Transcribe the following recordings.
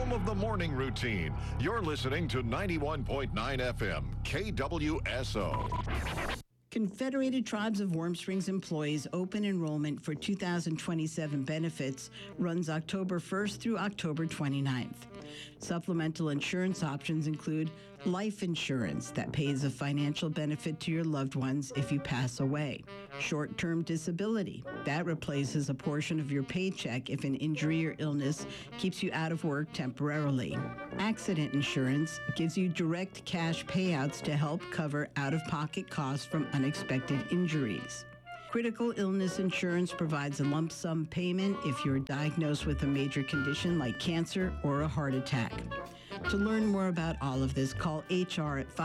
home of the morning routine. You're listening to 91.9 FM, KWSO. Confederated Tribes of Warm Springs employees open enrollment for 2027 benefits runs October 1st through October 29th. Supplemental insurance options include life insurance that pays a financial benefit to your loved ones if you pass away. Short-term disability that replaces a portion of your paycheck if an injury or illness keeps you out of work temporarily. Accident insurance gives you direct cash payouts to help cover out-of-pocket costs from unexpected injuries. Critical illness insurance provides a lump sum payment if you're diagnosed with a major condition like cancer or a heart attack. To learn more about all of this, call HR at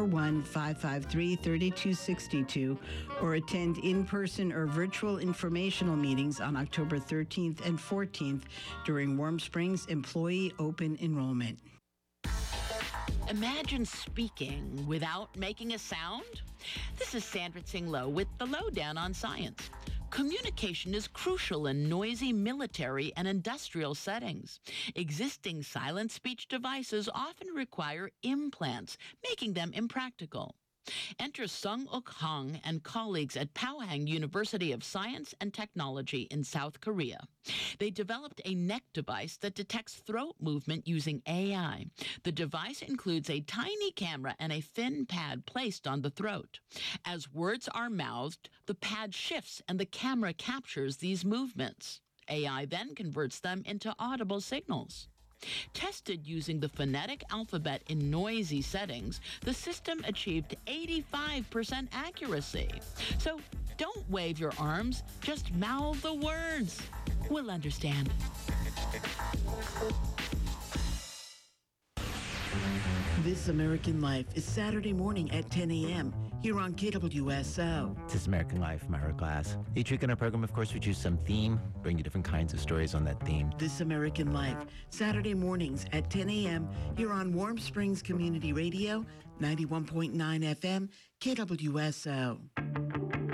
541-553-3262 or attend in-person or virtual informational meetings on October 13th and 14th during Warm Springs Employee Open Enrollment. Imagine speaking without making a sound? This is Sandra Tsing Loh with the Lowdown on Science. Communication is crucial in noisy military and industrial settings. Existing silent speech devices often require implants, making them impractical. Enter Sung-Uk Hong and colleagues at Pohang University of Science and Technology in South Korea. They developed a neck device that detects throat movement using AI. The device includes a tiny camera and a thin pad placed on the throat. As words are mouthed, the pad shifts and the camera captures these movements. AI then converts them into audible signals. Tested using the phonetic alphabet in noisy settings, the system achieved 85% accuracy. So don't wave your arms, just mouth the words. We'll understand. This American Life is Saturday morning at 10 a.m. here on KWSO. This is American Life, Myra Glass. Each week in our program, of course, we choose some theme, bring you different kinds of stories on that theme. This American Life, Saturday mornings at 10 a.m. here on Warm Springs Community Radio, 91.9 FM, KWSO.